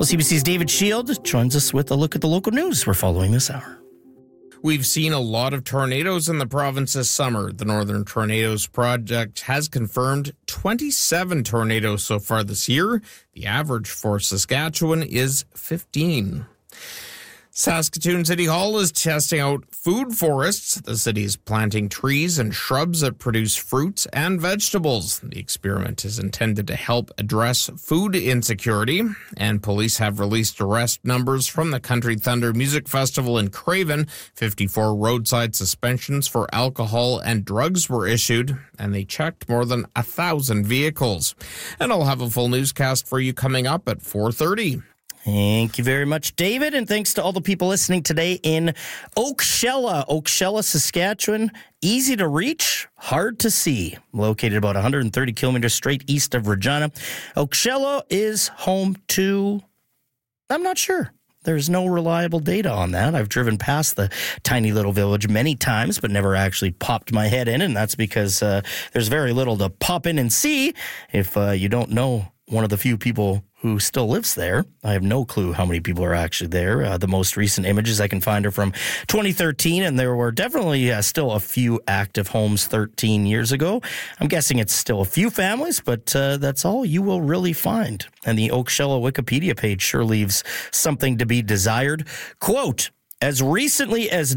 Well, CBC's David Shield joins us with a look at the local news we're following this hour. We've seen a lot of tornadoes in the province this summer. The Northern Tornadoes Project has confirmed 27 tornadoes so far this year. The average for Saskatchewan is 15. Saskatoon City Hall is testing out food forests. The city is planting trees and shrubs that produce fruits and vegetables. The experiment is intended to help address food insecurity, and police have released arrest numbers from the Country Thunder Music Festival in Craven. 54 roadside suspensions for alcohol and drugs were issued, and they checked more than 1,000 vehicles. And I'll have a full newscast for you coming up at 4:30. Thank you very much, David, and thanks to all the people listening today in Oakshella, Saskatchewan. Easy to reach, hard to see. Located about 130 kilometers straight east of Regina. Oakshella is home to, I'm not sure. There's no reliable data on that. I've driven past the tiny little village many times, but never actually popped my head in, and that's because there's very little to pop in and see if you don't know one of the few people who still lives there. I have no clue how many people are actually there. The most recent images I can find are from 2013, and there were definitely still a few active homes 13 years ago. I'm guessing it's still a few families, but that's all you will really find. And the Oakshella Wikipedia page sure leaves something to be desired. Quote, as recently as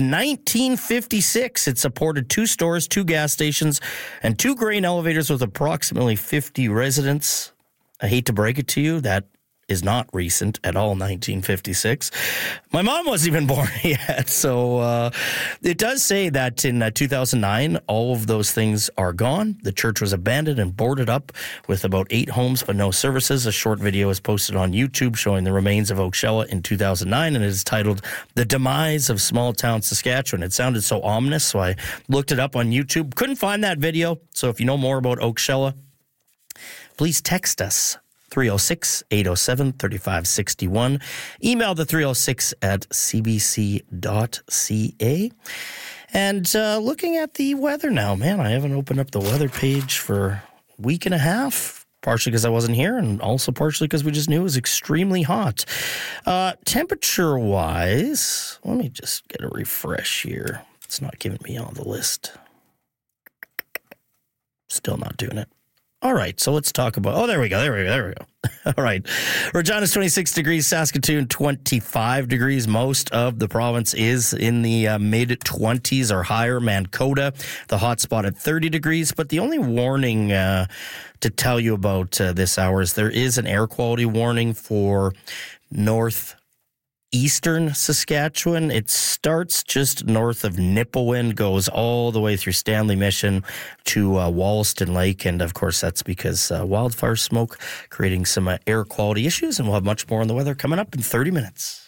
1956, it supported 2 stores, 2 gas stations, and 2 grain elevators with approximately 50 residents. I hate to break it to you, that is not recent at all, 1956. My mom wasn't even born yet. So it does say that in 2009, all of those things are gone. The church was abandoned and boarded up with about 8 homes but no services. A short video is posted on YouTube showing the remains of Oakshella in 2009, and it is titled The Demise of Small Town Saskatchewan. It sounded so ominous, so I looked it up on YouTube. Couldn't find that video. So if you know more about Oakshella, please text us, 306-807-3561. Email the 306 at cbc.ca. And looking at the weather now, man, I haven't opened up the weather page for a week and a half, partially because I wasn't here and also partially because we just knew it was extremely hot. Temperature-wise, let me just get a refresh here. It's not giving me on the list. Still not doing it. All right, so let's talk about, there we go. All right, Regina's 26 degrees, Saskatoon 25 degrees. Most of the province is in the mid-20s or higher. Mankota, the hot spot at 30 degrees. But the only warning to tell you about this hour is there is an air quality warning for northeastern Saskatchewan. It starts just north of Nipawin, goes all the way through Stanley Mission to Wollaston Lake. And of course, that's because wildfire smoke creating some air quality issues. And we'll have much more on the weather coming up in 30 minutes.